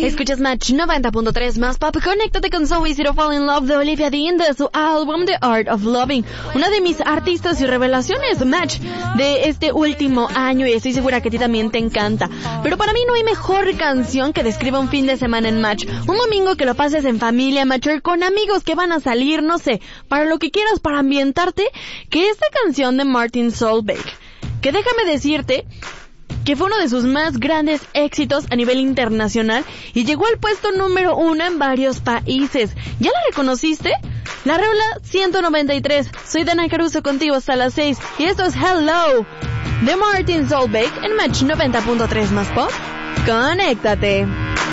Escuchas Match 90.3 más pop. Conéctate con So Easy to Fall in Love de Olivia Dean de su álbum The Art of Loving. Una de mis artistas y revelaciones, Match, de este último año, y estoy segura que a ti también te encanta. Pero para mí no hay mejor canción que describa un fin de semana en Match. Un domingo que lo pases en familia, Matcher, con amigos que van a salir, no sé, para lo que quieras, para ambientarte, que esta canción de Martin Solveig, que déjame decirte que fue uno de sus más grandes éxitos a nivel internacional y llegó al puesto número 1 en varios países. ¿Ya la reconociste? La Rola 193. Soy Dana Caruso contigo hasta las 6 y esto es Hello de Martin Solveig en Match 90.3 más pop. ¡Conéctate!